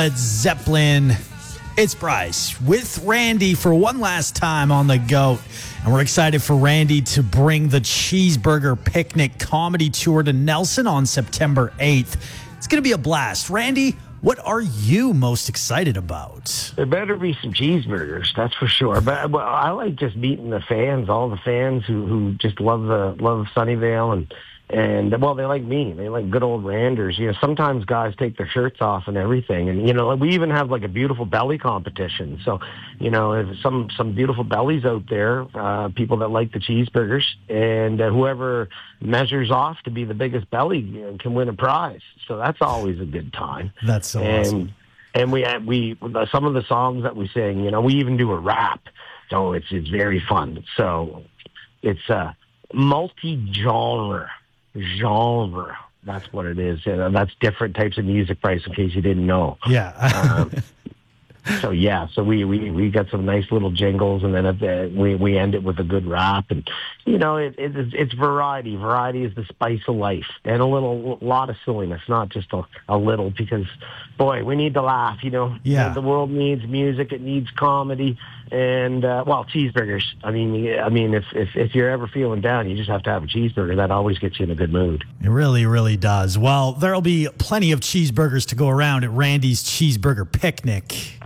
Led Zeppelin. It's Bryce with Randy for one last time on the GOAT. And we're excited for Randy to bring the Cheeseburger Picnic comedy tour to Nelson on September 8th. It's going to be a blast. Randy, what are you most excited about? There better be some cheeseburgers, that's for sure. But I like just meeting the fans, all the fans who just love Sunnyvale and well, they like me. They like good old Randers. You know, sometimes guys take their shirts off and everything. And, you know, we even have like a beautiful belly competition. So, you know, if some beautiful bellies out there, people that like the cheeseburgers. And whoever measures off to be the biggest belly can win a prize. So that's always a good time. That's so awesome. And we some of the songs that we sing, you know, we even do a rap. So it's very fun. So it's multi-genre. That's what it is. That's different types of music, Bryce, in case you didn't know. Yeah. So we got some nice little jingles, and then we end it with a good rap, and you know it's variety. Variety is the spice of life, and a lot of silliness, not just a little. Because boy, we need to laugh. You know, yeah. The world needs music. It needs comedy, and cheeseburgers. I mean, if you're ever feeling down, you just have to have a cheeseburger. That always gets you in a good mood. It really, really does. Well, there'll be plenty of cheeseburgers to go around at Randy's Cheeseburger Picnic.